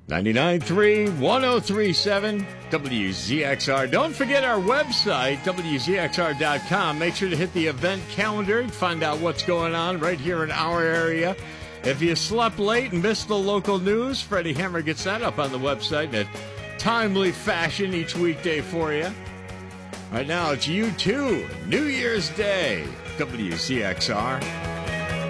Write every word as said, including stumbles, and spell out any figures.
ninety-nine point three, one oh three point seven, W Z X R. Don't forget our website, W Z X R dot com. Make sure to hit the event calendar and find out what's going on right here in our area. If you slept late and missed the local news, Freddie Hammer gets that up on the website in a timely fashion each weekday for you. Right now, it's U two, New Year's Day, W Z X R.